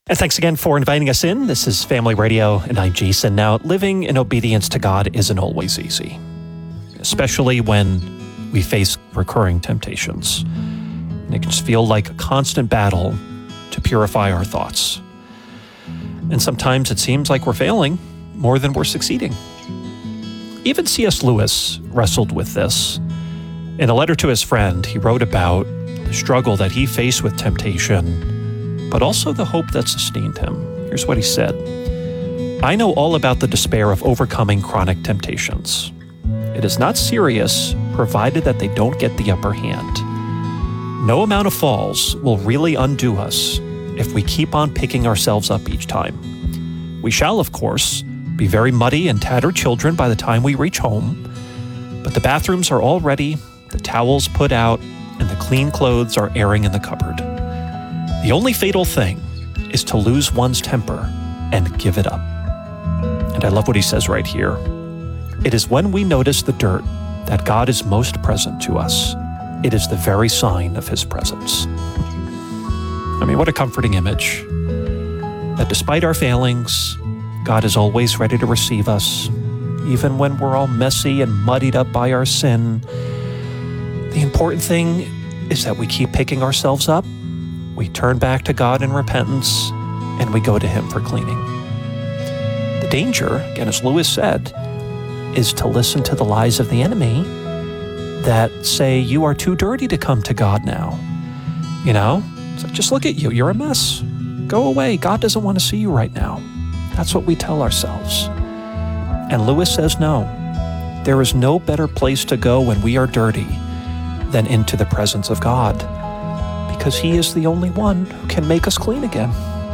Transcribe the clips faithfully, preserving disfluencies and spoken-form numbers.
And thanks again for inviting us in. This is Family Radio, and I'm Jason. Now, living in obedience to God isn't always easy, especially when we face recurring temptations. And it can just feel like a constant battle to purify our thoughts. And sometimes it seems like we're failing more than we're succeeding. Even C S Lewis wrestled with this. In a letter to his friend, he wrote about the struggle that he faced with temptation, but also the hope that sustained him. Here's what he said. I know all about the despair of overcoming chronic temptations. It is not serious, provided that they don't get the upper hand. No amount of falls will really undo us if we keep on picking ourselves up each time. We shall, of course, be very muddy and tattered children by the time we reach home, but the bathrooms are all ready, the towels put out, and the clean clothes are airing in the cupboard. The only fatal thing is to lose one's temper and give it up. And I love what he says right here. It is when we notice the dirt that God is most present to us. It is the very sign of his presence. I mean, what a comforting image. That despite our failings, God is always ready to receive us, even when we're all messy and muddied up by our sin. The important thing is that we keep picking ourselves up, we turn back to God in repentance, and we go to him for cleaning. The danger, again, as Lewis said, is to listen to the lies of the enemy that say you are too dirty to come to God now. You know, it's like, just look at you, you're a mess. Go away, God doesn't want to see you right now. That's what we tell ourselves. And Lewis says no. There is no better place to go when we are dirty than into the presence of God, because he is the only one who can make us clean again.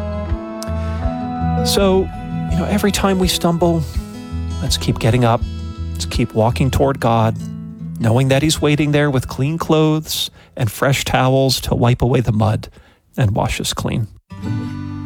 So, you know, every time we stumble, let's keep getting up. Let's keep walking toward God, knowing that he's waiting there with clean clothes and fresh towels to wipe away the mud and wash us clean.